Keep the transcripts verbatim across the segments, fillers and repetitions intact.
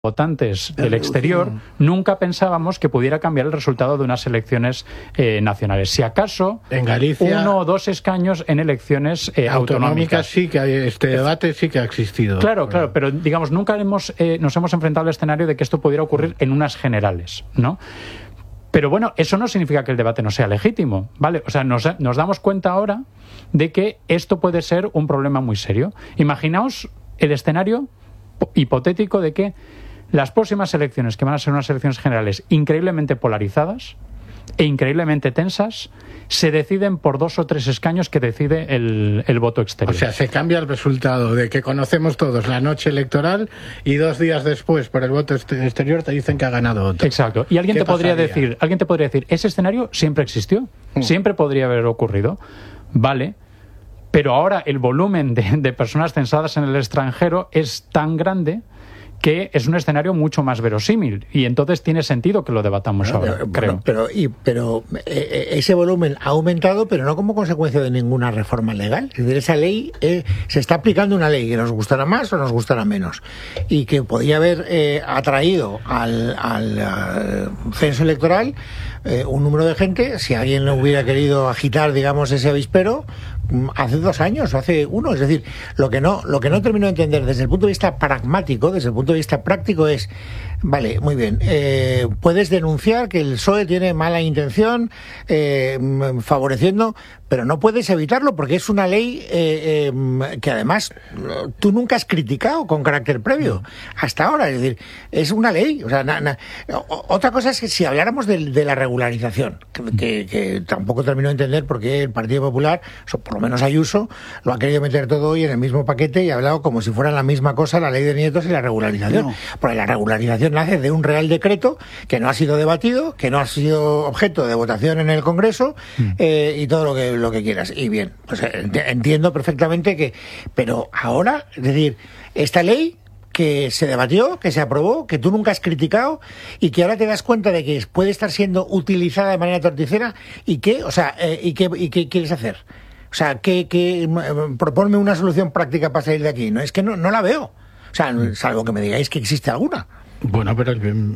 votantes del exterior, nunca pensábamos que pudiera cambiar el resultado de unas elecciones eh, nacionales. Si acaso, en Galicia, uno o dos escaños en elecciones eh, autonómicas. Sí que hay, este debate sí que ha existido. Claro, claro, pero digamos, nunca hemos, eh, nos hemos enfrentado al escenario de que esto pudiera ocurrir en unas generales, ¿no? Pero bueno, eso no significa que el debate no sea legítimo, ¿vale? O sea, nos, nos damos cuenta ahora de que esto puede ser un problema muy serio. Imaginaos el escenario hipotético de que las próximas elecciones, que van a ser unas elecciones generales increíblemente polarizadas e increíblemente tensas, se deciden por dos o tres escaños que decide el, el voto exterior. O sea, se cambia el resultado de que conocemos todos la noche electoral y dos días después por el voto exterior te dicen que ha ganado otro. Exacto. Y alguien te podría decir, alguien te podría decir, ese escenario siempre existió, mm. siempre podría haber ocurrido, vale. Pero ahora el volumen de, de personas censadas en el extranjero es tan grande que es un escenario mucho más verosímil y entonces tiene sentido que lo debatamos bueno, ahora, bueno, creo. Pero, y, pero eh, ese volumen ha aumentado, pero no como consecuencia de ninguna reforma legal. Es decir, esa ley, eh, se está aplicando una ley que nos gustará más o nos gustará menos y que podía haber eh, atraído al, al, al censo electoral eh, un número de gente, si alguien no hubiera querido agitar, digamos, ese avispero hace dos años o hace uno. Es decir, lo que no lo que no termino de entender desde el punto de vista pragmático, desde el punto de vista práctico es, vale, muy bien, eh, puedes denunciar que el P S O E tiene mala intención eh, favoreciendo, pero no puedes evitarlo porque es una ley eh, eh, que además tú nunca has criticado con carácter previo hasta ahora. Es decir, es una ley. O sea, na, na, otra cosa es que si habláramos de, de la regularización, que, que, que tampoco termino de entender por qué el Partido Popular, por lo menos Ayuso, lo ha querido meter todo hoy en el mismo paquete y ha hablado como si fueran la misma cosa la ley de nietos y la regularización. No. Porque la regularización nace de un real decreto que no ha sido debatido, que no ha sido objeto de votación en el Congreso mm. eh, y todo lo que lo que quieras. Y bien, pues entiendo perfectamente que... Pero ahora, es decir, esta ley que se debatió, que se aprobó, que tú nunca has criticado y que ahora te das cuenta de que puede estar siendo utilizada de manera torticera y qué, o sea, eh, y qué, y qué quieres hacer. O sea, que, que proponme una solución práctica para salir de aquí. No, es que no, no la veo. O sea, salvo que me digáis que existe alguna. Bueno, pero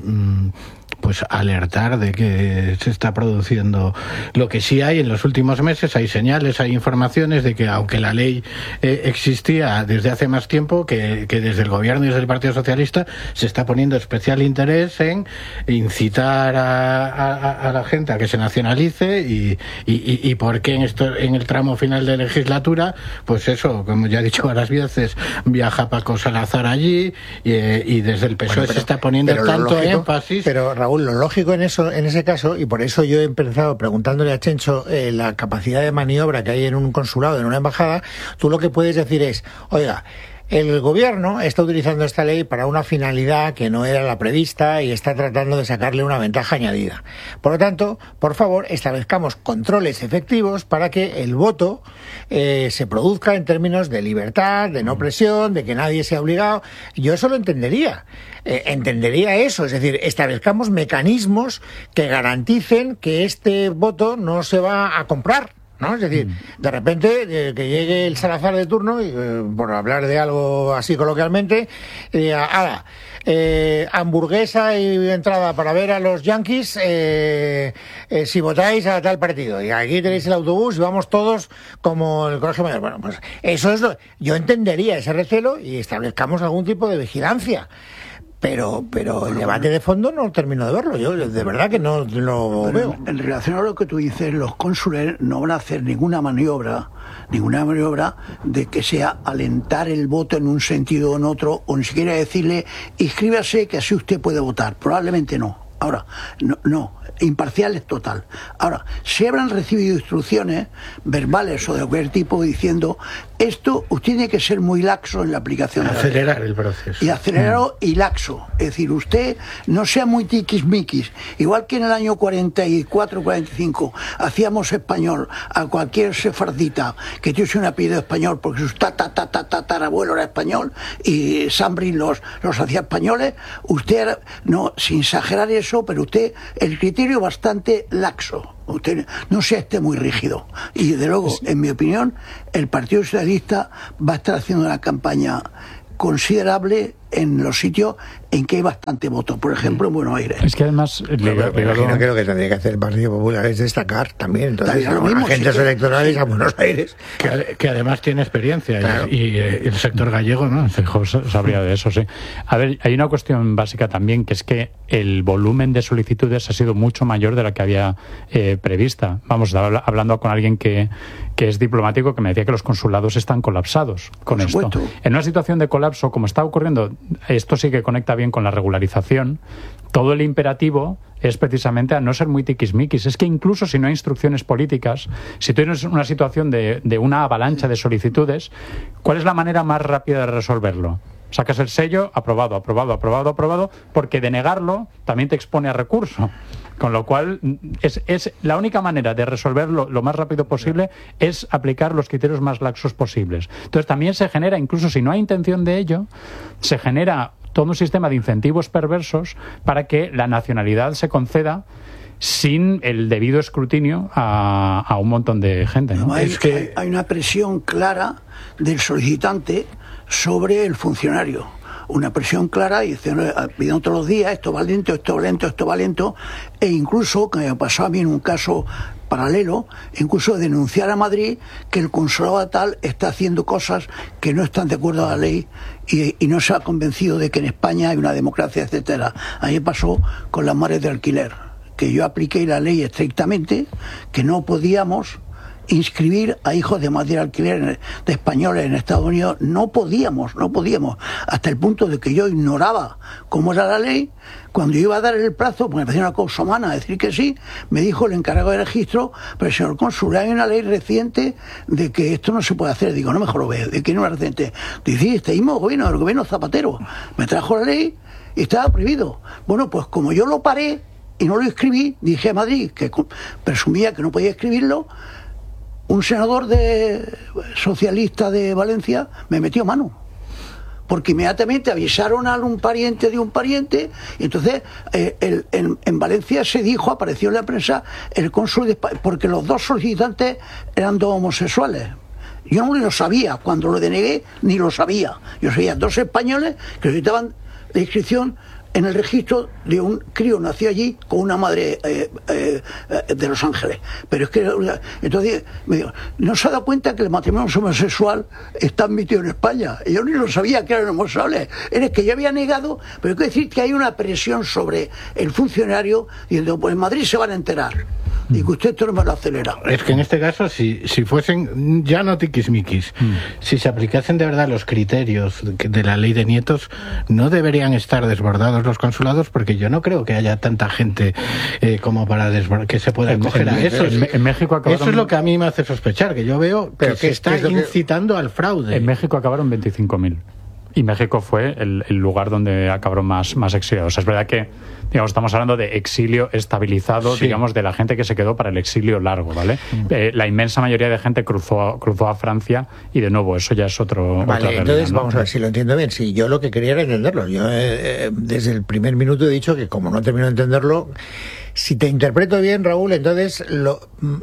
pues alertar de que se está produciendo lo que sí hay en los últimos meses. Hay señales, hay informaciones de que aunque la ley eh, existía desde hace más tiempo, que, que desde el gobierno y desde el Partido Socialista se está poniendo especial interés en incitar a, a, a la gente a que se nacionalice y, y, y por qué en esto en el tramo final de legislatura, pues eso, como ya he dicho varias veces, viaja Paco Salazar allí y, y desde el P S O E bueno, pero, se está poniendo tanto lógico, énfasis. Pero Raúl, lo lógico en eso, en ese caso, y por eso yo he empezado preguntándole a Chencho eh, la capacidad de maniobra que hay en un consulado, en una embajada, tú lo que puedes decir es, oiga, el gobierno está utilizando esta ley para una finalidad que no era la prevista y está tratando de sacarle una ventaja añadida. Por lo tanto, por favor, establezcamos controles efectivos para que el voto eh, se produzca en términos de libertad, de no presión, de que nadie sea obligado. Yo eso lo entendería. Eh, entendería eso, es decir, establezcamos mecanismos que garanticen que este voto no se va a comprar, ¿no? Es decir, de repente eh, que llegue el Salazar de turno y, eh, por hablar de algo así coloquialmente, y diga, ala, eh, hamburguesa y entrada para ver a los Yankees eh, eh, si votáis a tal partido y aquí tenéis el autobús y vamos todos como el Colegio Mayor. Bueno, pues eso es lo... Yo entendería ese recelo y establezcamos algún tipo de vigilancia. Pero, pero el debate de fondo no termino de verlo. Yo de verdad que no lo veo. En, en relación a lo que tú dices, los cónsules no van a hacer ninguna maniobra, ninguna maniobra de que sea alentar el voto en un sentido o en otro, o ni siquiera decirle, inscríbase que así usted puede votar. Probablemente no. Ahora, no, no, imparcial es total. Ahora, si habrán recibido instrucciones verbales o de cualquier tipo diciendo, esto usted tiene que ser muy laxo en la aplicación. Acelerar el proceso. Y acelerarlo y laxo. Es decir, usted no sea muy tiquismiquis. Igual que en el año cuarenta y cuatro, cuarenta y cinco hacíamos español a cualquier sefardita que tuviese un apellido español porque su tata, tata, tatarabuelo era español y Sambrin los, los hacía españoles, usted, no, sin exagerar eso, pero usted, el criterio bastante laxo. Usted no sea esté muy rígido. Y desde luego, sí. En mi opinión, el Partido Socialista va a estar haciendo una campaña considerable en los sitios en que hay bastante voto, por ejemplo en Buenos Aires. Es que además me imagino que lo que tendría que hacer el Partido Popular es destacar también entonces a los agentes electorales a Buenos Aires, que, que además tiene experiencia, claro. y, y el sector gallego, ¿no? Fijo, sabría de eso, sí. A ver, hay una cuestión básica también, que es que el volumen de solicitudes ha sido mucho mayor de la que había eh, prevista. Vamos, hablando con alguien que, que es diplomático, que me decía que los consulados están colapsados con Por esto. supuesto. En una situación de colapso, como está ocurriendo, esto sí que conecta bien con la regularización, todo el imperativo es precisamente a no ser muy tiquismiquis. Es que incluso si no hay instrucciones políticas, si tú tienes una situación de, de una avalancha de solicitudes, ¿cuál es la manera más rápida de resolverlo? Sacas el sello, aprobado, aprobado, aprobado, aprobado, porque denegarlo también te expone a recurso. Con lo cual, es, es la única manera de resolverlo lo más rápido posible es aplicar los criterios más laxos posibles. Entonces también se genera, incluso si no hay intención de ello, se genera todo un sistema de incentivos perversos para que la nacionalidad se conceda sin el debido escrutinio a, a un montón de gente, ¿no? Hay, es que... hay, hay una presión clara del solicitante sobre el funcionario. Una presión clara y pidiendo todos los días esto va lento, esto va lento, esto va lento, e incluso, que me pasó a mí en un caso paralelo, incluso denunciar a Madrid que el consulado tal está haciendo cosas que no están de acuerdo a la ley y, y no se ha convencido de que en España hay una democracia, etcétera. A mí pasó con las mares de alquiler, que yo apliqué la ley estrictamente, que no podíamos inscribir a hijos de madre de alquiler de españoles en Estados Unidos. No podíamos, no podíamos, hasta el punto de que yo ignoraba cómo era la ley. Cuando iba a dar el plazo, porque me parecía una cosa humana decir que sí, me dijo el encargado de registro: pero señor cónsul, hay una ley reciente de que esto no se puede hacer. Digo, no, mejor lo ve, ¿de quién es una reciente? Dice, este mismo gobierno, el gobierno Zapatero, me trajo la ley y estaba prohibido. Bueno, pues como yo lo paré y no lo escribí, dije a Madrid, que presumía que no podía escribirlo, un senador de socialista de Valencia me metió mano, porque inmediatamente avisaron a un pariente de un pariente, y entonces eh, el, en, en Valencia se dijo, apareció en la prensa, el cónsul de España, porque los dos solicitantes eran dos homosexuales. Yo no lo sabía, cuando lo denegué ni lo sabía. Yo sabía dos españoles que solicitaban la inscripción en el registro de un crío nació allí con una madre eh, eh, de Los Ángeles. Pero es que entonces me digo, no se ha dado cuenta que el matrimonio homosexual está admitido en España. Y yo ni lo sabía que eran homosexuales. Es que yo había negado, pero hay que decir que hay una presión sobre el funcionario diciendo, pues en Madrid se van a enterar. Y que usted esto no me lo acelera. Es que en este caso, si, si fuesen ya no tiquismiquis, mm. si se aplicasen de verdad los criterios de, de la ley de nietos, no deberían estar desbordados los consulados, porque yo no creo que haya tanta gente eh, como para desbordar, que se pueda en, acoger en, a eso. En, en México acabaron... Eso es lo que a mí me hace sospechar, que yo veo Pero que se está que incitando que... al fraude. En México acabaron veinticinco mil. Y México fue el, el lugar donde acabaron más, más exiliados. Es verdad que, digamos, estamos hablando de exilio estabilizado, sí. digamos, de la gente que se quedó para el exilio largo, ¿vale? Mm. Eh, la inmensa mayoría de gente cruzó, cruzó a Francia y, de nuevo, eso ya es otro... Vale, entonces realidad, ¿no? Vamos a ver si lo entiendo bien. Sí, yo lo que quería era entenderlo. Yo eh, desde el primer minuto he dicho que como no termino de entenderlo... Si te interpreto bien, Raúl, entonces lo,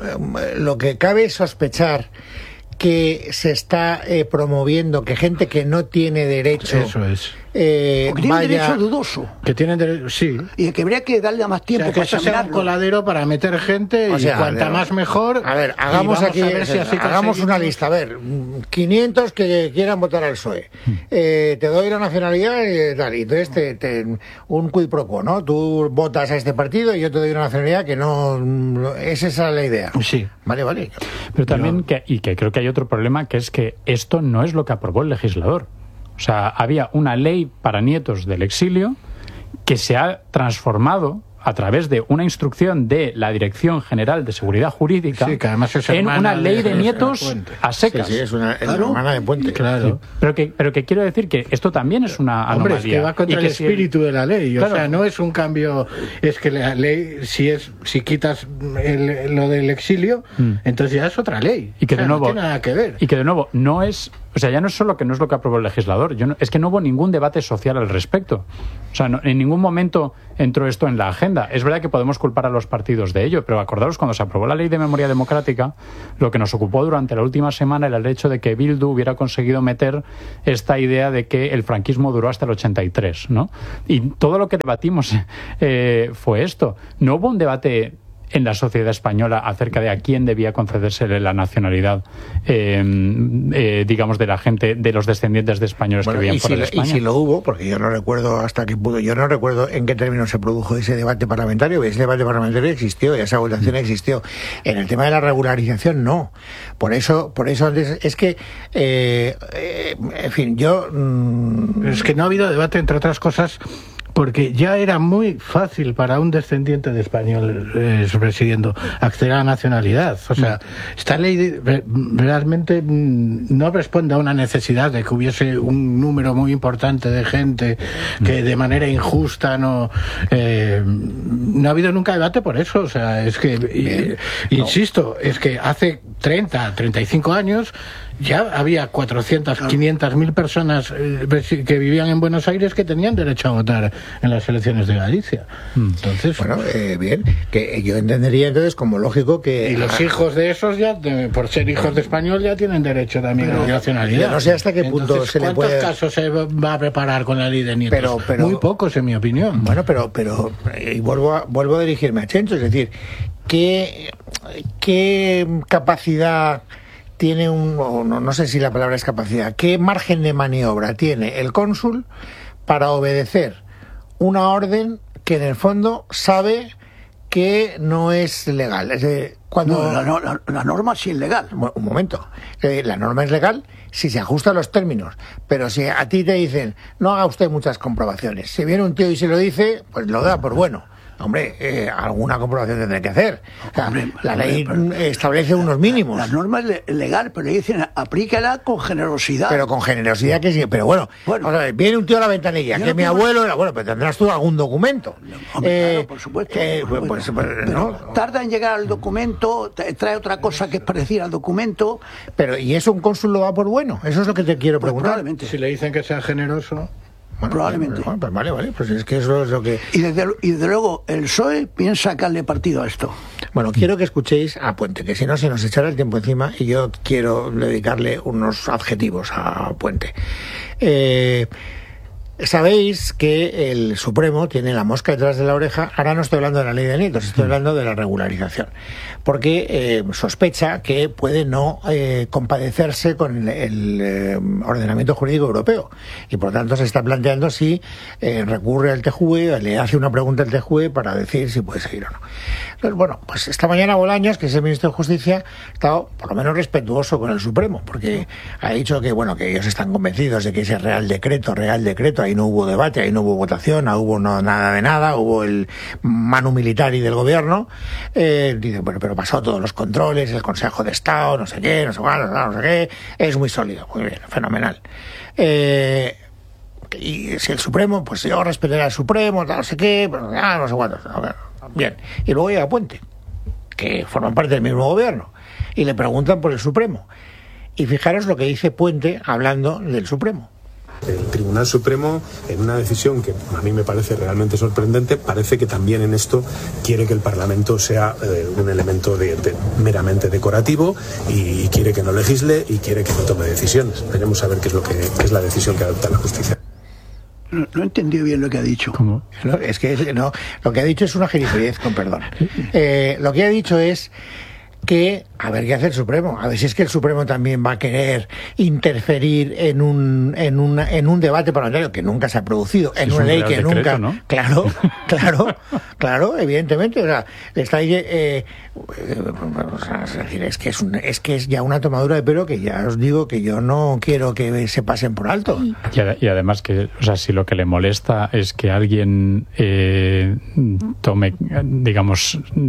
lo que cabe es sospechar que se está eh, promoviendo que gente que no tiene derecho eso es eh, o que tiene vaya... derecho dudoso que tienen derecho, sí, y que habría que darle más tiempo, o sea, que para eso sea un coladero para meter gente, o sea, y cuanta más mejor. A ver, hagamos aquí ver si así hagamos una lista, a ver, quinientos que quieran votar al P S O E, eh, te doy la nacionalidad y tal, y entonces te, te, un quid pro quo, ¿no? Tú votas a este partido y yo te doy una nacionalidad que no es esa la idea. Sí, vale, vale. Pero también que, y que creo que hay otro problema, que es que esto no es lo que aprobó el legislador. O sea, había una ley para nietos del exilio que se ha transformado a través de una instrucción de la Dirección General de Seguridad Jurídica sí, que además es en una ley de, de nietos a secas. Sí, sí, es una, es claro. una hermana de Puente. Claro. Sí. Pero, que, pero que quiero decir que esto también es una anomalía. Hombre, es que va contra el espíritu si el... de la ley. Claro. O sea, no es un cambio... Es que la ley, si es si quitas el, lo del exilio, mm. entonces ya es otra ley. Y que, o sea, de nuevo, no tiene nada que ver. Y que de nuevo no es... O sea, ya no es solo que no es lo que aprobó el legislador, yo no, es que no hubo ningún debate social al respecto. O sea, no, en ningún momento entró esto en la agenda. Es verdad que podemos culpar a los partidos de ello, pero acordaros, cuando se aprobó la Ley de Memoria Democrática, lo que nos ocupó durante la última semana era el hecho de que Bildu hubiera conseguido meter esta idea de que el franquismo duró hasta el ochenta y tres, ¿no? Y todo lo que debatimos eh, fue esto. No hubo un debate en la sociedad española acerca de a quién debía concedérsele la nacionalidad, eh, eh, digamos, de la gente, de los descendientes de españoles bueno, que vivían fuera si de España. Y si lo hubo, porque yo no recuerdo hasta qué punto, yo no recuerdo en qué términos se produjo ese debate parlamentario. Ese debate parlamentario existió y esa votación existió. En el tema de la regularización, no. Por eso, por eso es que, eh, eh, en fin, yo... Mmm... Es que no ha habido debate, entre otras cosas, porque ya era muy fácil para un descendiente de español eh, residiendo acceder a la nacionalidad. O sea, esta ley realmente no responde a una necesidad de que hubiese un número muy importante de gente que de manera injusta no... Eh, no ha habido nunca debate por eso. O sea, es que, eh, insisto, es que hace treinta, treinta y cinco años ya había cuatrocientas, quinientas mil personas eh, que vivían en Buenos Aires que tenían derecho a votar en las elecciones de Galicia. Entonces, bueno, eh, bien, que yo entendería entonces como lógico que... Y los hijos de esos ya, de, por ser hijos de español, ya tienen derecho también pero, a la nacionalidad. No sé hasta qué punto entonces, se le puede... ¿cuántos casos se va a preparar con la ley de nietos? Pero, pero, Muy pocos, en mi opinión. Bueno, pero, pero y vuelvo a, vuelvo a dirigirme a Chencho, es decir, ¿qué, qué capacidad... tiene un, no, no sé si la palabra es capacidad, ¿qué margen de maniobra tiene el cónsul para obedecer una orden que en el fondo sabe que no es legal? Es decir, cuando... No, la, la, la norma sí es legal. Bueno, un momento, eh, la norma es legal si se ajusta a los términos, pero si a ti te dicen no haga usted muchas comprobaciones, si viene un tío y se lo dice, pues lo da por bueno. Hombre, eh, alguna comprobación tendré que hacer. O sea, hombre, la ley hombre, establece unos mínimos. La, la norma es legal, pero le dicen aplícala con generosidad. Pero con generosidad que sí. Pero bueno, bueno o sea, viene un tío a la ventanilla, que no mi abuelo era bueno, pero tendrás tú algún documento. No, hombre, eh, claro, por supuesto. Eh, por supuesto. Pues, pues, no. Tarda en llegar al documento, trae otra cosa que es parecida al documento. Pero ¿y eso un cónsul lo da por bueno? Eso es lo que te quiero preguntar. Pues probablemente. Si le dicen que sea generoso... Bueno, probablemente. Pues, pues vale, vale, pues es que eso es lo que... Y desde, y desde luego el P S O E piensa sacarle partido a esto. Bueno, quiero que escuchéis a Puente, que si no se nos echará el tiempo encima y yo quiero dedicarle unos adjetivos a Puente. Eh... Sabéis que el Supremo tiene la mosca detrás de la oreja. Ahora no estoy hablando de la ley de nietos, estoy hablando de la regularización, porque eh, sospecha que puede no eh, compadecerse con el, el eh, ordenamiento jurídico europeo y por tanto se está planteando si eh, recurre al T J U E, le hace una pregunta al T J U E para decir si puede seguir o no. Entonces, bueno, pues esta mañana Bolaños, que es el ministro de Justicia, ha estado por lo menos respetuoso con el Supremo, porque ha dicho que bueno que ellos están convencidos de que ese real decreto, real decreto, ahí no hubo debate, ahí no hubo votación, no hubo no, nada de nada, hubo el manu militari del gobierno. Eh, dice, bueno, pero pasó todos los controles, el Consejo de Estado, no sé qué, no sé cuál, no sé qué, es muy sólido, muy bien, fenomenal. Eh, y si el Supremo, pues yo respetaré al Supremo, no sé qué, pero, ah, no sé cuánto, bien. Y luego llega Puente, que forman parte del mismo gobierno, y le preguntan por el Supremo. Y fijaros lo que dice Puente hablando del Supremo. El Tribunal Supremo, en una decisión que a mí me parece realmente sorprendente, parece que también en esto quiere que el Parlamento sea eh, un elemento de, de, meramente decorativo y, y quiere que no legisle y quiere que no tome decisiones. Veremos a ver qué es lo que qué es la decisión que adopta la justicia. No, no he entendido bien lo que ha dicho. ¿Cómo? No, es que es, no, lo que ha dicho es una gilipollez, con perdón. Eh, lo que ha dicho es que a ver qué hace el Supremo, a ver si es que el Supremo también va a querer interferir en un en un, en un debate parlamentario que nunca se ha producido, en es una un ley que decreto, nunca, ¿no? claro, claro, claro, evidentemente, o sea, está ahí, eh, eh, o sea, es decir, es que es un, es que es ya una tomadura de pelo que ya os digo que yo no quiero que se pasen por alto. Y, y además que, o sea, si lo que le molesta es que alguien eh, tome, digamos,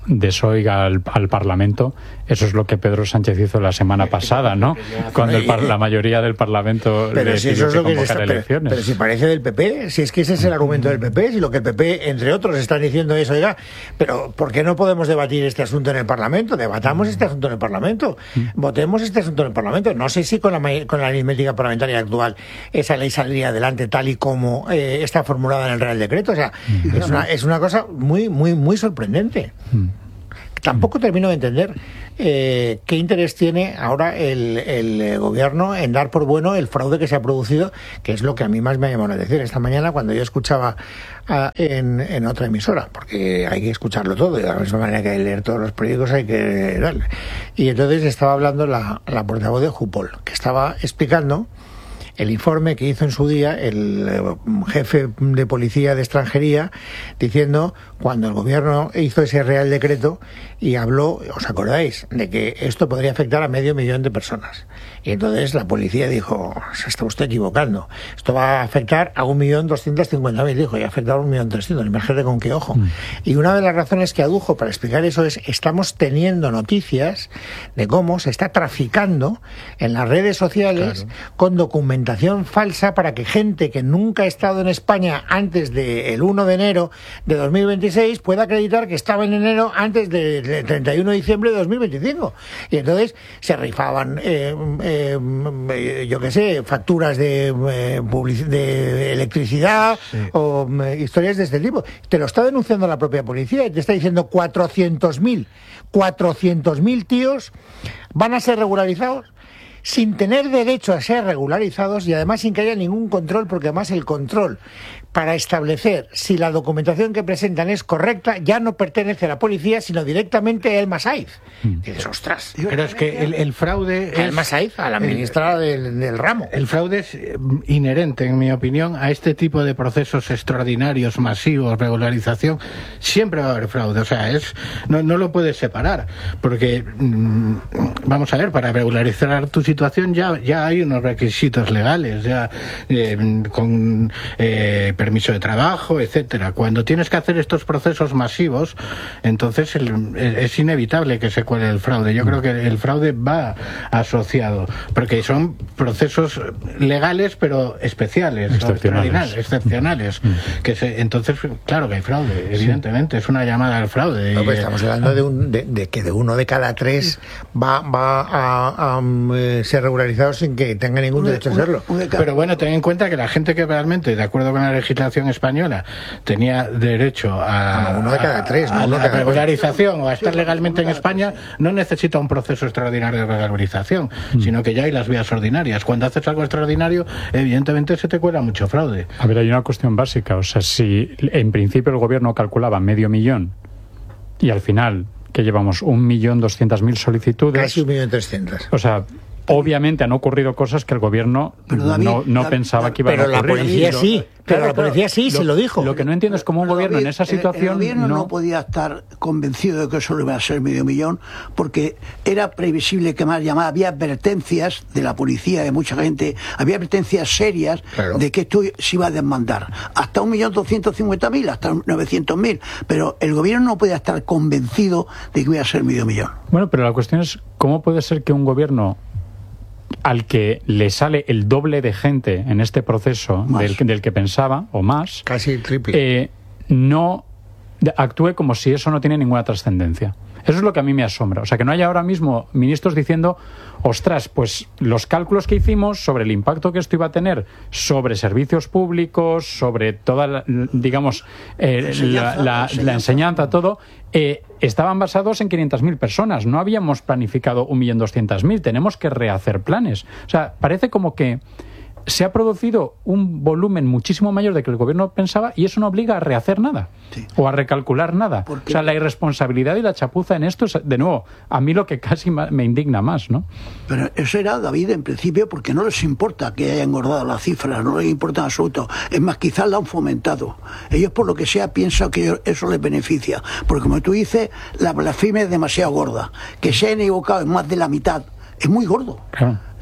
desoiga al, al Parlamento, eso es lo que Pedro Sánchez hizo la semana pasada, ¿no? Cuando el par, la mayoría del Parlamento pero le si pidió eso es que lo que convocara está, elecciones. Pero, pero si parece del P P, si es que ese es el argumento del P P, si lo que el P P, entre otros, están diciendo es, oiga, pero ¿por qué no podemos debatir este asunto en el Parlamento? Debatamos este asunto en el Parlamento, votemos este asunto en el Parlamento. No sé si con la, con la aritmética parlamentaria actual esa ley saldría adelante tal y como eh, está formulada en el Real Decreto. O sea, es una, es una cosa muy, muy, muy sorprendente. Tampoco termino de entender eh, qué interés tiene ahora el, el gobierno en dar por bueno el fraude que se ha producido, que es lo que a mí más me ha llamado la atención esta mañana cuando yo escuchaba a, en, en otra emisora, porque hay que escucharlo todo, y de la misma manera que hay que leer todos los periódicos hay que darle. Y entonces estaba hablando la, la portavoz de Jupol, que estaba explicando el informe que hizo en su día el jefe de policía de extranjería, diciendo cuando el gobierno hizo ese Real Decreto y habló, ¿os acordáis?, de que esto podría afectar a medio millón de personas. Y entonces la policía dijo, se está usted equivocando, esto va a afectar a un millón doscientos cincuenta mil, dijo, y ha afectado a un millón trescientos, imagínate con qué ojo. Mm. Y una de las razones que adujo para explicar eso es, estamos teniendo noticias de cómo se está traficando en las redes sociales, claro, con documentación falsa para que gente que nunca ha estado en España antes del uno de enero de dos mil veintiséis pueda acreditar que estaba en enero antes del treinta y uno de diciembre de dos mil veinticinco. Y entonces se rifaban eh, eh, yo qué sé, facturas de, eh, public- de electricidad, sí, o eh, historias de este tipo. Te lo está denunciando la propia policía y te está diciendo cuatrocientos mil tíos van a ser regularizados sin tener derecho a ser regularizados y además sin que haya ningún control, porque además el control para establecer si la documentación que presentan es correcta ya no pertenece a la policía, sino directamente a Elma Saiz. Mm. Dices, ostras. Pero es que el, el fraude... A Elma Saiz, a la ministra el, del, del ramo. El fraude es inherente, en mi opinión, a este tipo de procesos extraordinarios, masivos, regularización. Siempre va a haber fraude. O sea, es no, no lo puedes separar. Porque, mmm, vamos a ver, para regularizar tu situación ya, ya hay unos requisitos legales, ya eh, con... Eh, permiso de trabajo, etcétera. Cuando tienes que hacer estos procesos masivos, entonces el, es inevitable que se cuele el fraude. Yo creo que el fraude va asociado, porque son procesos legales pero especiales, excepcionales, excepcionales. Mm. Que se, entonces, claro que hay fraude, evidentemente, sí, es una llamada al fraude. No, pues estamos hablando de, un, de, de que de uno de cada tres va, va a, a, a ser regularizado sin que tenga ningún derecho a serlo. Pero bueno, ten en cuenta que la gente que realmente, de acuerdo con la legislación española, tenía derecho a, no, uno de cada tres, a, no a la regularización o a estar legalmente en España, no necesita un proceso extraordinario de regularización, mm. sino que ya hay las vías ordinarias. Cuando haces algo extraordinario, evidentemente se te cuela mucho fraude. A ver, hay una cuestión básica, o sea, si en principio el gobierno calculaba medio millón y al final que llevamos un millón doscientas mil solicitudes, casi un millón trescientas, o sea, obviamente han ocurrido cosas que el gobierno David, no, no David, pensaba David, que iban a ocurrir. Pero la policía lo, sí, pero claro, la policía sí, lo, se lo dijo. Lo que no entiendo es cómo un pero gobierno David, en esa situación... El gobierno no... no podía estar convencido de que eso iba a ser medio millón, porque era previsible que más llamadas, había advertencias de la policía, de mucha gente, había advertencias serias, claro, de que esto se iba a desmandar. Hasta un millón doscientos cincuenta mil, hasta novecientos mil, pero el gobierno no podía estar convencido de que iba a ser medio millón. Bueno, pero la cuestión es, ¿cómo puede ser que un gobierno al que le sale el doble de gente en este proceso del, del que pensaba, o más, casi el triple, eh, no actúe como si eso no tiene ninguna trascendencia? Eso es lo que a mí me asombra. O sea, que no haya ahora mismo ministros diciendo, ostras, pues los cálculos que hicimos sobre el impacto que esto iba a tener sobre servicios públicos, sobre toda, la, digamos, eh, enseñanza, la, la, enseñanza. la enseñanza, todo, eh, estaban basados en quinientas mil personas. No habíamos planificado un millón doscientas mil. Tenemos que rehacer planes. O sea, parece como que se ha producido un volumen muchísimo mayor de que el gobierno pensaba y eso no obliga a rehacer nada, sí, o a recalcular nada. O sea, la irresponsabilidad y la chapuza en esto es, de nuevo, a mí lo que casi me indigna más, ¿no? Pero eso era, David, en principio, porque no les importa que haya engordado las cifras, no les importa en absoluto. Es más, quizás la han fomentado. Ellos, por lo que sea, piensan que eso les beneficia. Porque, como tú dices, la blasfemia es demasiado gorda. Que se hayan equivocado en más de la mitad es muy gordo. Claro.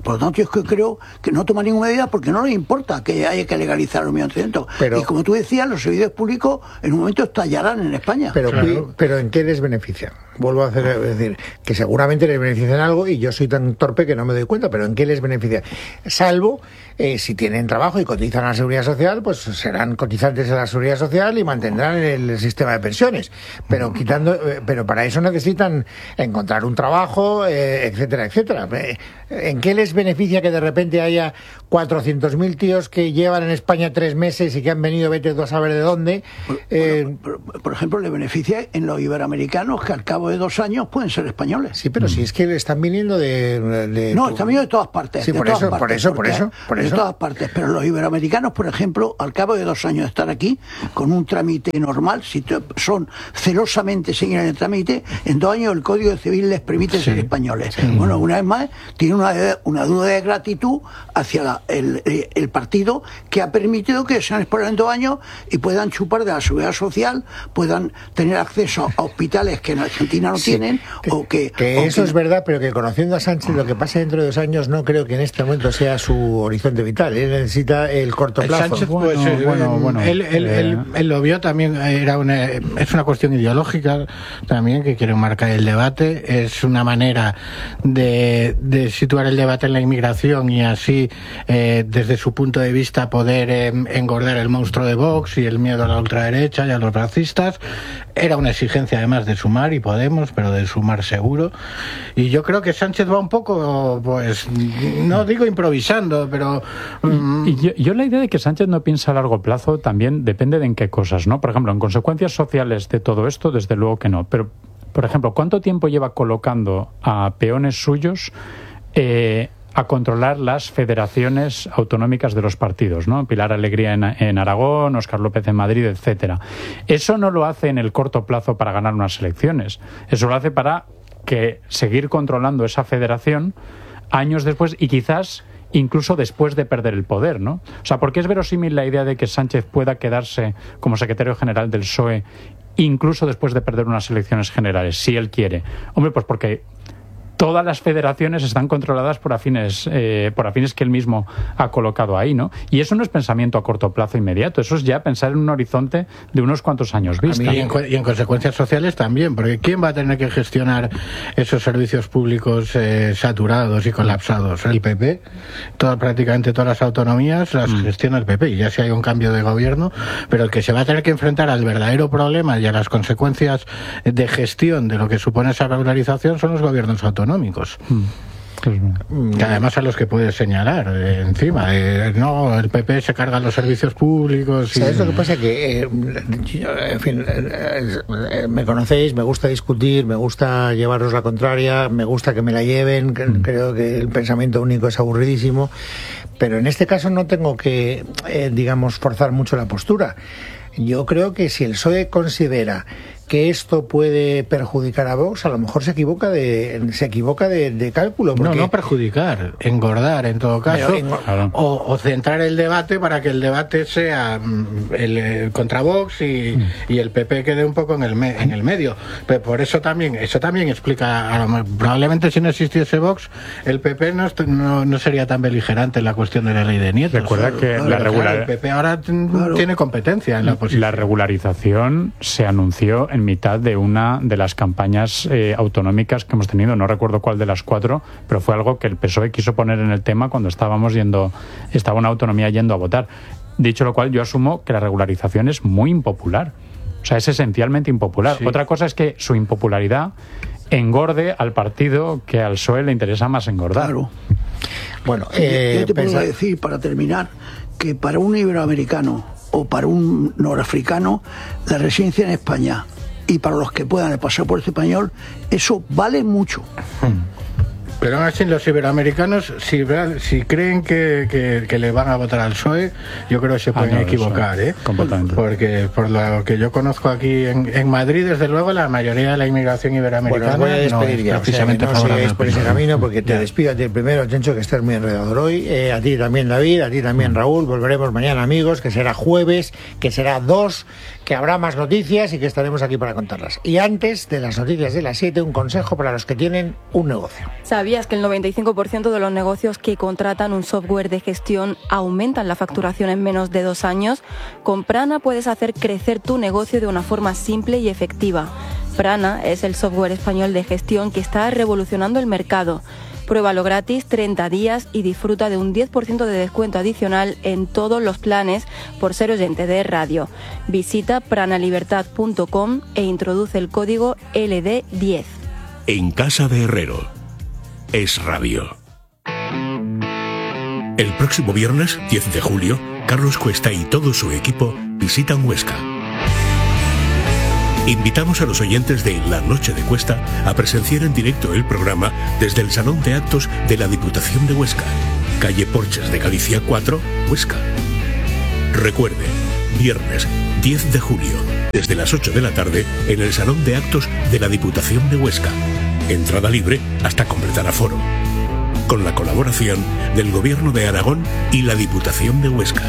Por lo tanto, yo es que creo que no toma ninguna medida porque no les importa que haya que legalizar los medicamentos. Pero, y como tú decías, los servidores públicos en un momento estallarán en España. Pero, claro. pero ¿en qué les beneficia? Vuelvo a hacer, es decir, que seguramente les benefician algo y yo soy tan torpe que no me doy cuenta, pero ¿en qué les beneficia? Salvo eh, si tienen trabajo y cotizan a la Seguridad Social, pues serán cotizantes de la Seguridad Social y mantendrán el, el sistema de pensiones. Pero quitando, eh, pero para eso necesitan encontrar un trabajo, eh, etcétera, etcétera. ¿En qué les beneficia que de repente haya cuatrocientos mil tíos que llevan en España tres meses y que han venido, vete tú a saber de dónde? Eh, bueno, por, por ejemplo, le beneficia en los iberoamericanos que al cabo de dos años pueden ser españoles. Sí, pero mm. si es que están viniendo de... de no, están viniendo de todas partes. Sí, de por, todas eso, partes, por eso, por porque, eso, por de eso. todas partes. Pero los iberoamericanos, por ejemplo, al cabo de dos años de estar aquí, con un trámite normal, si son celosamente siguen el trámite, en dos años el Código Civil les permite sí. ser españoles. Sí. Bueno, una vez más, tiene una, una duda de gratitud hacia la, el, el partido que ha permitido que sean españoles en dos años y puedan chupar de la seguridad social, puedan tener acceso a hospitales que en Argentina no sí. tienen, que, o que... que o eso que, es verdad, pero que conociendo a Sánchez, lo que pase dentro de dos años no creo que en este momento sea su horizonte vital. Él necesita el corto plazo. Sánchez, bueno, pues, eh, bueno, bueno, él, él, eh, él, él lo vio también, era una, es una cuestión ideológica también, que quiere marcar el debate, es una manera de, de situar el debate en la inmigración y así, eh, desde su punto de vista, poder eh, engordar el monstruo de Vox y el miedo a la ultraderecha y a los racistas. Era una exigencia además de Sumar y Podemos, pero de Sumar seguro. Y yo creo que Sánchez va un poco, pues, no digo improvisando, pero... Um... Y, y yo, yo la idea de que Sánchez no piensa a largo plazo también depende de en qué cosas, ¿no? Por ejemplo, en consecuencias sociales de todo esto, desde luego que no. Pero, por ejemplo, ¿cuánto tiempo lleva colocando a peones suyos eh, a controlar las federaciones autonómicas de los partidos, ¿no? Pilar Alegría en, en Aragón, Óscar López en Madrid, etcétera. Eso no lo hace en el corto plazo para ganar unas elecciones. Eso lo hace para que seguir controlando esa federación años después y quizás incluso después de perder el poder, ¿no? O sea, ¿por qué es verosímil la idea de que Sánchez pueda quedarse como secretario general del P S O E incluso después de perder unas elecciones generales, si él quiere? Hombre, pues porque todas las federaciones están controladas por afines, eh, por afines que él mismo ha colocado ahí, ¿no? Y eso no es pensamiento a corto plazo inmediato, eso es ya pensar en un horizonte de unos cuantos años vista. Y en, y en consecuencias sociales también, porque ¿quién va a tener que gestionar esos servicios públicos eh, saturados y colapsados? ¿El P P? Todas, prácticamente todas las autonomías las mm. gestiona el P P, y ya si hay un cambio de gobierno, pero el que se va a tener que enfrentar al verdadero problema y a las consecuencias de gestión de lo que supone esa regularización son los gobiernos autonómicos. Mm. Que además a los que puedes señalar eh, encima eh, no, el P P se carga los servicios públicos y... ¿Sabes lo que pasa? Que eh, en fin, eh, eh, me conocéis, me gusta discutir, me gusta llevaros la contraria, me gusta que me la lleven, que, mm. creo que el pensamiento único es aburridísimo, pero en este caso no tengo que eh, digamos forzar mucho la postura. Yo creo que si el P S O E considera que esto puede perjudicar a Vox, a lo mejor se equivoca de se equivoca de, de cálculo. Porque... No, no perjudicar, engordar en todo caso, en... o, o centrar el debate para que el debate sea el, el contra Vox y, mm. y el P P quede un poco en el me, en el medio. Pero por eso también eso también explica, a lo, probablemente si no existiese Vox, el P P no, no, no sería tan beligerante en la cuestión de la ley de nietos. Recuerda que claro, la regular... el P P ahora claro. tiene competencia en la posición. La regularización se anunció en mitad de una de las campañas eh, autonómicas que hemos tenido, no recuerdo cuál de las cuatro, pero fue algo que el P S O E quiso poner en el tema cuando estábamos yendo, estaba una autonomía yendo a votar. Dicho lo cual, yo asumo que la regularización es muy impopular, o sea, es esencialmente impopular. Sí. Otra cosa es que su impopularidad engorde al partido que al P S O E le interesa más engordar. Claro. Bueno, eh, yo te pensa... puedo decir, para terminar, que para un iberoamericano o para un norafricano, la residencia en España y para los que puedan el pasaporte español, eso vale mucho. Pero aún así los iberoamericanos, si, si creen que, que, que le van a votar al P S O E, yo creo que se pueden ah, no, equivocar, ¿eh? Completamente. Porque por lo que yo conozco aquí en, en Madrid, desde luego, la mayoría de la inmigración iberoamericana bueno, voy a despedir no ya, es precisamente o sea, que no sigáis por ese camino, porque te ya. despido a ti primero, Chencho, que estás muy enredador hoy, eh, a ti también, David, a ti también, Raúl. Volveremos mañana, amigos, que será jueves, que será dos, que que habrá más noticias y que estaremos aquí para contarlas. Y antes de las noticias de las siete, un consejo para los que tienen un negocio. ¿Sabías que el noventa y cinco por ciento de los negocios que contratan un software de gestión aumentan la facturación en menos de dos años? Con Prana puedes hacer crecer tu negocio de una forma simple y efectiva. Prana es el software español de gestión que está revolucionando el mercado. Pruébalo gratis treinta días y disfruta de un diez por ciento de descuento adicional en todos los planes por ser oyente de radio. Visita pranalibertad punto com e introduce el código L D diez. En Casa de Herrero. Es Radio. El próximo viernes, diez de julio, Carlos Cuesta y todo su equipo visitan Huesca. Invitamos a los oyentes de La Noche de Cuesta a presenciar en directo el programa desde el Salón de Actos de la Diputación de Huesca, calle Porches de Galicia cuatro, Huesca. Recuerde, viernes diez de julio, desde las ocho de la tarde, en el Salón de Actos de la Diputación de Huesca. Entrada libre hasta completar aforo. Con la colaboración del Gobierno de Aragón y la Diputación de Huesca.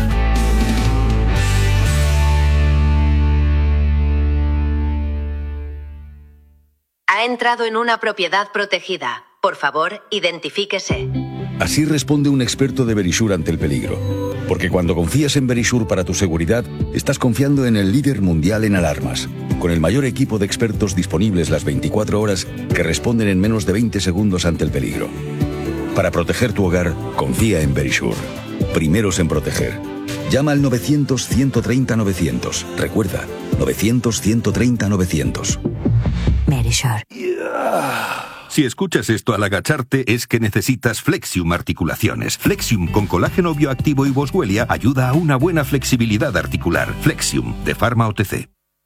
Ha entrado en una propiedad protegida. Por favor, identifíquese. Así responde un experto de Verisure ante el peligro. Porque cuando confías en Verisure para tu seguridad, estás confiando en el líder mundial en alarmas, con el mayor equipo de expertos disponibles las veinticuatro horas que responden en menos de veinte segundos ante el peligro. Para proteger tu hogar, confía en Verisure. Primeros en proteger. Llama al novecientos, ciento treinta, novecientos. Recuerda, novecientos, ciento treinta, novecientos. Verisure. Si escuchas esto al agacharte es que necesitas Flexium Articulaciones. Flexium con colágeno bioactivo y boswellia ayuda a una buena flexibilidad articular. Flexium de Pharma O T C.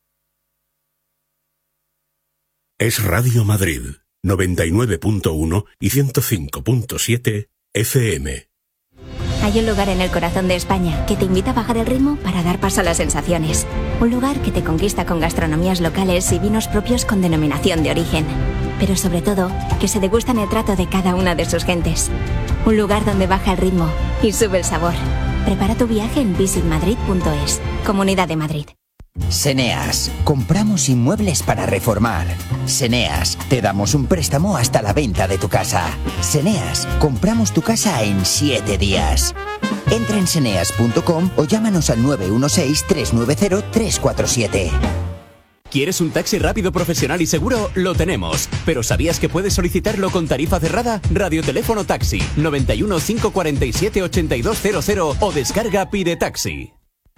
Es Radio Madrid, noventa y nueve punto uno y ciento cinco punto siete F M. Hay un lugar en el corazón de España que te invita a bajar el ritmo para dar paso a las sensaciones. Un lugar que te conquista con gastronomías locales y vinos propios con denominación de origen. Pero sobre todo, que se degustan el trato de cada una de sus gentes. Un lugar donde baja el ritmo y sube el sabor. Prepara tu viaje en visit madrid punto es. Comunidad de Madrid. Seneas, compramos inmuebles para reformar. Seneas, te damos un préstamo hasta la venta de tu casa. Seneas, compramos tu casa en siete días. Entra en seneas punto com o llámanos al nueve uno seis, tres nueve cero, tres cuatro siete. ¿Quieres un taxi rápido, profesional y seguro? Lo tenemos. ¿Pero sabías que puedes solicitarlo con tarifa cerrada? Radioteléfono Taxi, noventa y uno, cinco cuarenta y siete, ochenta y dos cero cero o descarga Pide Taxi.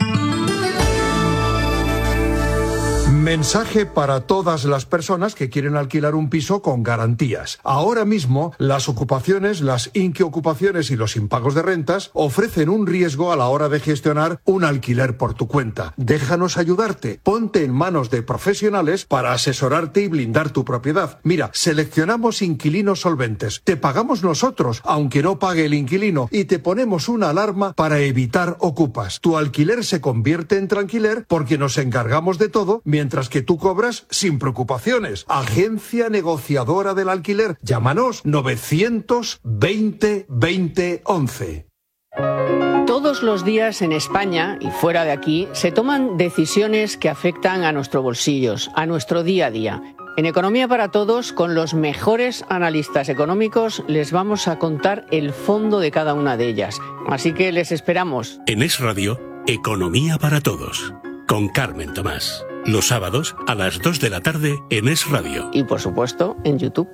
Mensaje para todas las personas que quieren alquilar un piso con garantías. Ahora mismo, las ocupaciones, las inquiocupaciones y los impagos de rentas ofrecen un riesgo a la hora de gestionar un alquiler por tu cuenta. Déjanos ayudarte. Ponte en manos de profesionales para asesorarte y blindar tu propiedad. Mira, seleccionamos inquilinos solventes. Te pagamos nosotros, aunque no pague el inquilino, y te ponemos una alarma para evitar ocupas. Tu alquiler se convierte en tranquiler porque nos encargamos de todo, mientras que tú cobras sin preocupaciones. Agencia negociadora del alquiler. Llámanos novecientos veinte, veinte, once. Todos los días en España y fuera de aquí se toman decisiones que afectan a nuestros bolsillos, a nuestro día a día. En Economía para Todos, con los mejores analistas económicos, les vamos a contar el fondo de cada una de ellas. Así que les esperamos. En Es Radio, Economía para Todos, con Carmen Tomás. Los sábados a las dos de la tarde en Es Radio. Y por supuesto en YouTube.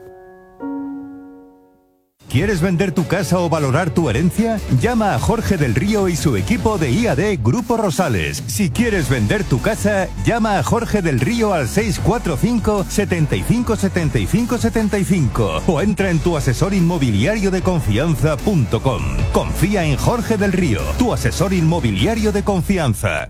¿Quieres vender tu casa o valorar tu herencia? Llama a Jorge del Río y su equipo de I A D Grupo Rosales. Si quieres vender tu casa, llama a Jorge del Río al seis cuatro cinco, setenta y cinco, setenta y cinco, setenta y cinco o entra en tu asesor inmobiliario de confianza punto com. Confía en Jorge del Río, tu asesor inmobiliario de confianza.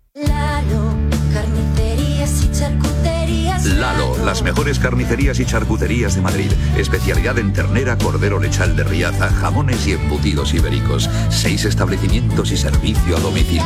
Lalo, las mejores carnicerías y charcuterías de Madrid. Especialidad en ternera, cordero lechal de Riaza, jamones y embutidos ibéricos. Seis establecimientos y servicio a domicilio.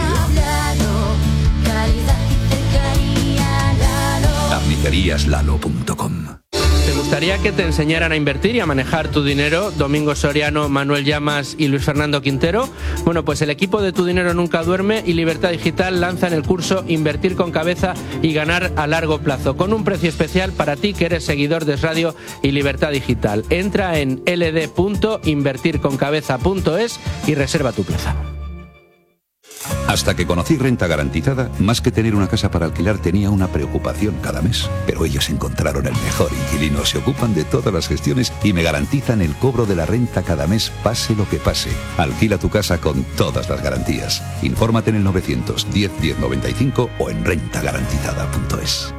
carnicerías lalo punto com. ¿Te gustaría que te enseñaran a invertir y a manejar tu dinero? Domingo Soriano, Manuel Llamas y Luis Fernando Quintero. Bueno, pues el equipo de Tu Dinero Nunca Duerme y Libertad Digital lanzan el curso Invertir con Cabeza y Ganar a Largo Plazo, con un precio especial para ti que eres seguidor de Es Radio y Libertad Digital. Entra en l d punto invertir con cabeza punto es y reserva tu plaza. Hasta que conocí Renta Garantizada, más que tener una casa para alquilar tenía una preocupación cada mes. Pero ellos encontraron el mejor inquilino, se ocupan de todas las gestiones y me garantizan el cobro de la renta cada mes, pase lo que pase. Alquila tu casa con todas las garantías. Infórmate en el novecientos diez diez noventa y cinco o en renta garantizada punto es.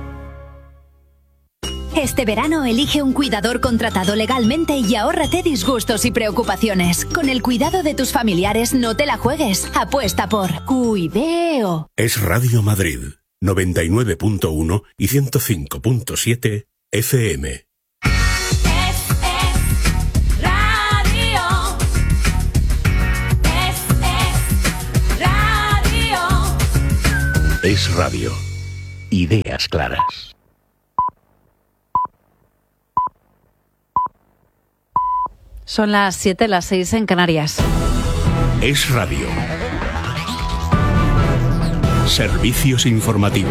Este verano elige un cuidador contratado legalmente y ahórrate disgustos y preocupaciones. Con el cuidado de tus familiares no te la juegues. Apuesta por Cuideo. Es Radio Madrid, noventa y nueve punto uno y ciento cinco punto siete F M. Es Radio. Ideas claras. Son las siete, las seis en Canarias. Es Radio. Servicios informativos.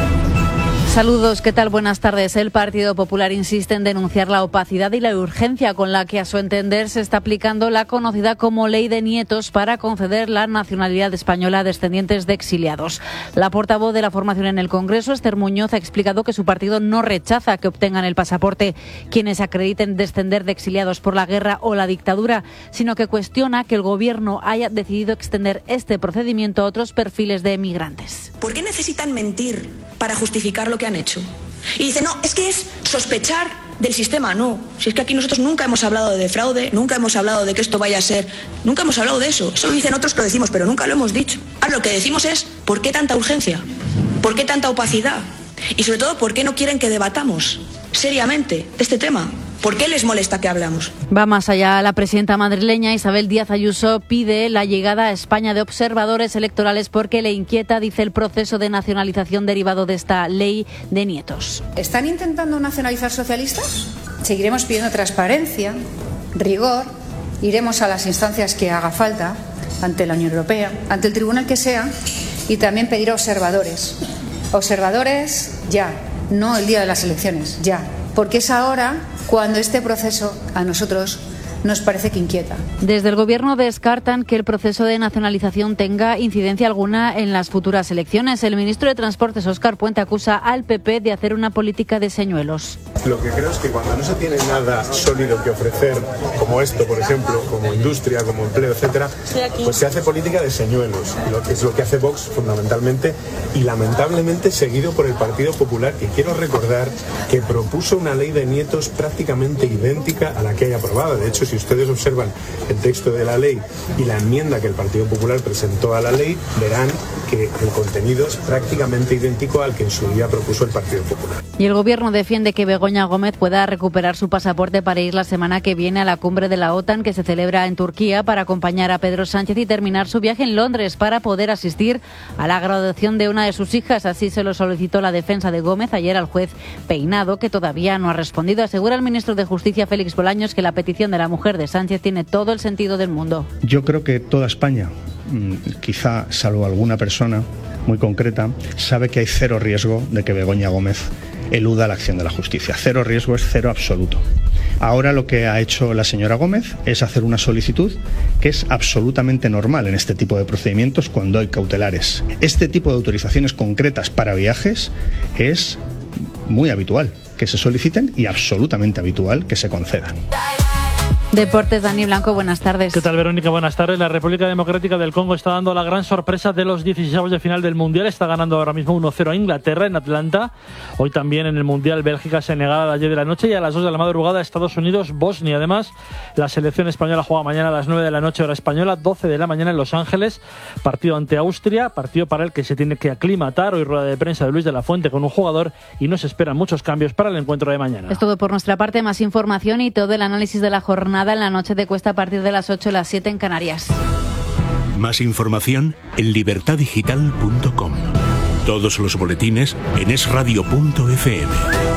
Saludos, ¿qué tal? Buenas tardes. El Partido Popular insiste en denunciar la opacidad y la urgencia con la que, a su entender, se está aplicando la conocida como Ley de Nietos para conceder la nacionalidad española a descendientes de exiliados. La portavoz de la formación en el Congreso, Esther Muñoz, ha explicado que su partido no rechaza que obtengan el pasaporte quienes acrediten descender de exiliados por la guerra o la dictadura, sino que cuestiona que el Gobierno haya decidido extender este procedimiento a otros perfiles de emigrantes. ¿Por qué necesitan mentir para justificar lo que han hecho? Y dice, no, es que es sospechar del sistema. No, si es que aquí nosotros nunca hemos hablado de fraude, nunca hemos hablado de que esto vaya a ser, nunca hemos hablado de eso. Eso lo dicen otros que lo decimos, pero nunca lo hemos dicho. Ahora lo que decimos es, ¿por qué tanta urgencia? ¿Por qué tanta opacidad? Y sobre todo, ¿por qué no quieren que debatamos seriamente este tema? ¿Por qué les molesta que hablamos? Va más allá. La presidenta madrileña Isabel Díaz Ayuso pide la llegada a España de observadores electorales porque le inquieta, dice, el proceso de nacionalización derivado de esta ley de nietos. ¿Están intentando nacionalizar socialistas? Seguiremos pidiendo transparencia, rigor, iremos a las instancias que haga falta, ante la Unión Europea, ante el tribunal que sea, y también pedir observadores. Observadores ya, no el día de las elecciones, ya. Porque es ahora cuando este proceso a nosotros nos parece que inquieta. Desde el Gobierno descartan que el proceso de nacionalización tenga incidencia alguna en las futuras elecciones. El ministro de Transportes, Óscar Puente, acusa al P P de hacer una política de señuelos. Lo que creo es que cuando no se tiene nada sólido que ofrecer, como esto, por ejemplo, como industria, como empleo, etcétera, pues se hace política de señuelos, lo que es lo que hace Vox fundamentalmente y lamentablemente seguido por el Partido Popular, que quiero recordar que propuso una ley de nietos prácticamente idéntica a la que hay aprobada. De hecho, si ustedes observan el texto de la ley y la enmienda que el Partido Popular presentó a la ley, verán que el contenido es prácticamente idéntico al que en su día propuso el Partido Popular. Y el Gobierno defiende que Begoña Gómez pueda recuperar su pasaporte para ir la semana que viene a la cumbre de la OTAN que se celebra en Turquía para acompañar a Pedro Sánchez y terminar su viaje en Londres para poder asistir a la graduación de una de sus hijas. Así se lo solicitó la defensa de Gómez ayer al juez Peinado, que todavía no ha respondido. Asegura el ministro de Justicia, Félix Bolaños, que la petición de la mujer de Sánchez tiene todo el sentido del mundo. Yo creo que toda España, quizá salvo alguna persona muy concreta, sabe que hay cero riesgo de que Begoña Gómez eluda la acción de la justicia. Cero riesgo es cero absoluto. Ahora lo que ha hecho la señora Gómez es hacer una solicitud que es absolutamente normal en este tipo de procedimientos cuando hay cautelares. Este tipo de autorizaciones concretas para viajes es muy habitual que se soliciten y absolutamente habitual que se concedan. Deportes, Dani Blanco, buenas tardes. ¿Qué tal, Verónica? Buenas tardes. La República Democrática del Congo está dando la gran sorpresa de los dieciséis de final del Mundial. Está ganando ahora mismo uno cero a Inglaterra en Atlanta. Hoy también en el Mundial Bélgica-Senegal a las diez de la noche y a las dos de la madrugada Estados Unidos-Bosnia. Además, la selección española juega mañana a las nueve de la noche hora española, doce de la mañana en Los Ángeles. Partido ante Austria, partido para el que se tiene que aclimatar. Hoy rueda de prensa de Luis de la Fuente con un jugador y no se esperan muchos cambios para el encuentro de mañana. Es todo por nuestra parte. Más información y todo el análisis de la jornada en la noche de Cuesta a partir de las ocho, las siete en Canarias. Más información en libertad digital punto com. Todos los boletines en es radio punto f m.